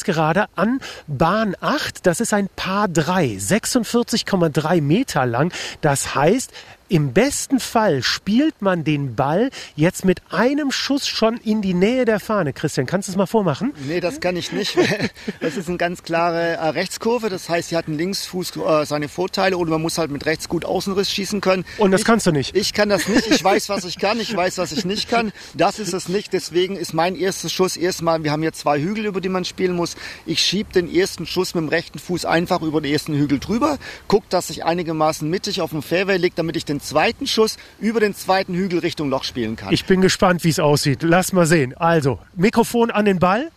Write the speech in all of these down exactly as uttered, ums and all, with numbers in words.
gerade an Bahn acht. Das ist ein Par drei, sechsundvierzig Komma drei Meter lang. Das heißt, im besten Fall spielt man den Ball jetzt mit einem Schuss schon in die Nähe der Fahne. Christian, kannst du es mal vormachen? Nee, das kann ich nicht. Das ist eine ganz klare äh, Rechtskurve. Das heißt, sie hat einen Linksfuß äh, seine Vorteile und man muss halt mit rechts gut Außenriss schießen können. Und das ich, kannst du nicht? Ich kann das nicht. Ich weiß, was ich kann. Ich weiß, was ich nicht kann. Das ist es nicht. Deswegen ist mein erster Schuss erstmal, wir haben hier zwei Hügel, über die man spielen muss. Ich schiebe den ersten Schuss mit dem rechten Fuß einfach über den ersten Hügel drüber. Guck, dass ich einigermaßen mittig auf dem Fairway liege, damit ich den zweiten Schuss über den zweiten Hügel Richtung Loch spielen kann. Ich bin gespannt, wie es aussieht. Lass mal sehen. Also, Mikrofon an den Ball.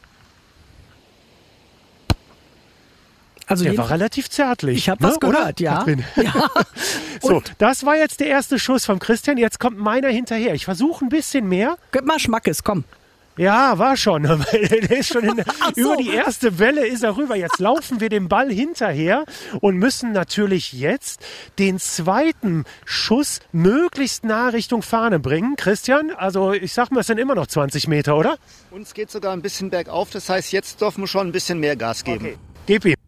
Also der war relativ zärtlich. Ich habe was ne, gehört, oder? ja. ja. So, das war jetzt der erste Schuss vom Christian. Jetzt kommt meiner hinterher. Ich versuche ein bisschen mehr. Gib mal Schmackes, komm. Ja, war schon. Der ist schon in, so. Über die erste Welle ist er rüber. Jetzt laufen wir dem Ball hinterher und müssen natürlich jetzt den zweiten Schuss möglichst nah Richtung Fahne bringen. Christian, also ich sag mal, es sind immer noch zwanzig Meter, oder? Uns geht sogar ein bisschen bergauf. Das heißt, jetzt dürfen wir schon ein bisschen mehr Gas geben. Okay. Gib ihm.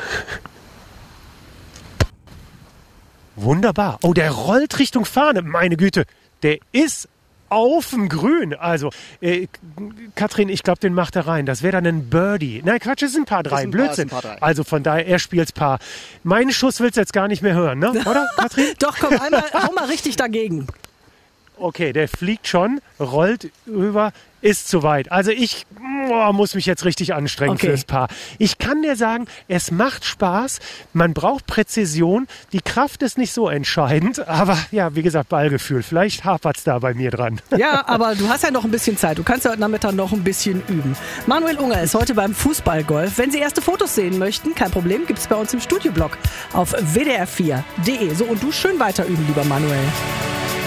Wunderbar. Oh, der rollt Richtung Fahne. Meine Güte, der ist auf dem Grün. Also, äh, Katrin, ich glaube, den macht er rein. Das wäre dann ein Birdie. Nein, Quatsch, es ist ein Paar drei. Blödsinn. Paar drei. Also von daher, er spielt's Paar. Meinen Schuss willst du jetzt gar nicht mehr hören, ne? Oder, Katrin? Doch, komm, einmal, hau mal richtig dagegen. Okay, der fliegt schon, rollt rüber, ist zu weit. Also ich oh, muss mich jetzt richtig anstrengen okay. fürs Paar. Ich kann dir sagen, es macht Spaß. Man braucht Präzision. Die Kraft ist nicht so entscheidend. Aber ja, wie gesagt, Ballgefühl. Vielleicht hapert es da bei mir dran. Ja, aber du hast ja noch ein bisschen Zeit. Du kannst ja heute Nachmittag noch ein bisschen üben. Manuel Unger ist heute beim Fußballgolf. Wenn Sie erste Fotos sehen möchten, kein Problem, gibt es bei uns im Studioblog auf w d r vier punkt d e. So, und du schön weiter üben, lieber Manuel.